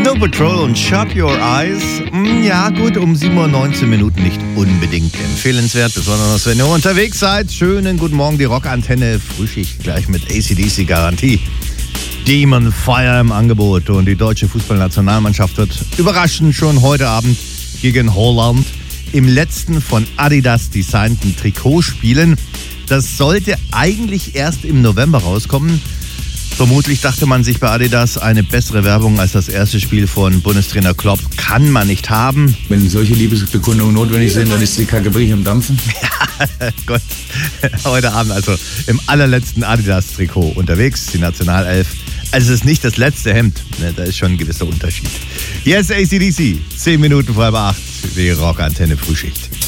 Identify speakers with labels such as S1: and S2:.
S1: Snow Patrol und Shut Your Eyes. Ja gut, um 7:19 Uhr nicht unbedingt empfehlenswert, besonders wenn ihr unterwegs seid. Schönen guten Morgen, die Rockantenne Frühschicht gleich mit AC/DC Garantie. Demon Fire im Angebot und die deutsche Fußballnationalmannschaft wird überraschend schon heute Abend gegen Holland im letzten von Adidas designten Trikot spielen. Das sollte eigentlich erst im November rauskommen. Vermutlich dachte man sich bei Adidas, eine bessere Werbung als das erste Spiel von Bundestrainer Klopp kann man nicht haben.
S2: Wenn solche Liebesbekundungen notwendig sind, dann ist die Kacke wirklich am Dampfen.
S1: Ja, Gott. Heute Abend also im allerletzten Adidas-Trikot unterwegs, die Nationalelf. Also es ist nicht das letzte Hemd, da ist schon ein gewisser Unterschied. Yes, AC/DC, 10 Minuten vor halb 8, die Rockantenne Frühschicht.